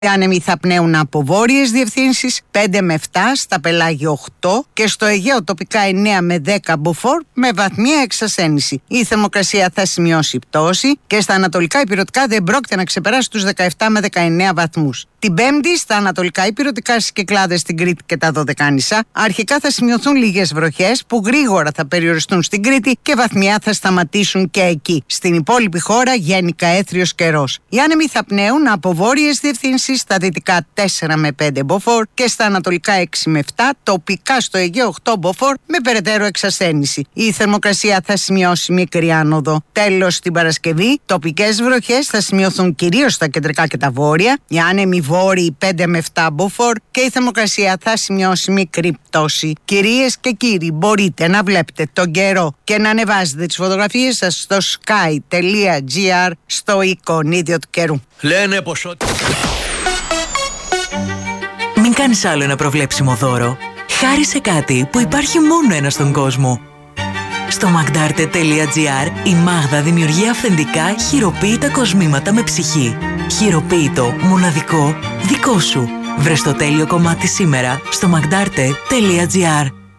Οι άνεμοι θα πνέουν από βόρειες διευθύνσεις 5 με 7, στα πελάγια 8 και στο Αιγαίο τοπικά 9 με 10 μποφόρ με βαθμία εξασθένηση. Η θερμοκρασία θα σημειώσει πτώση και στα ανατολικά ηπειρωτικά δεν πρόκειται να ξεπεράσει τους 17 με 19 βαθμούς. Την Πέμπτη στα ανατολικά ηπειρωτικά στις Κυκλάδες, στην Κρήτη και τα Δωδεκάνησα αρχικά θα σημειωθούν λίγες βροχές που γρήγορα θα περιοριστούν στην Κρήτη και βαθμιά θα σταματήσουν και εκεί. Στην υπόλοιπη χώρα γενικά έθριος καιρός. Οι άνεμοι θα πνέουν από βόρειες διευθύνσεις στα δυτικά 4 με 5 μποφόρ και στα ανατολικά 6 με 7, τοπικά στο Αιγαίο 8 μποφόρ με περαιτέρω εξασθένηση. Η θερμοκρασία θα σημειώσει μικρή άνοδο. Τέλος, την Παρασκευή, τοπικές βροχές θα σημειωθούν κυρίως στα κεντρικά και τα βόρεια. Οι άνεμοι βόρειοι 5 με 7 μποφόρ και η θερμοκρασία θα σημειώσει μικρή πτώση. Κυρίες και κύριοι, μπορείτε να βλέπετε τον καιρό και να ανεβάζετε τις φωτογραφίες σας στο sky.gr στο εικονίδιο του καιρού. Λένε πως Μην κάνεις άλλο ένα προβλέψιμο δώρο. Χάρισε κάτι που υπάρχει μόνο ένα στον κόσμο. Στο magdarte.gr η Μάγδα δημιουργεί αυθεντικά χειροποίητα κοσμήματα με ψυχή. Χειροποίητο, μοναδικό, δικό σου. Βρες το τέλειο κομμάτι σήμερα στο magdarte.gr.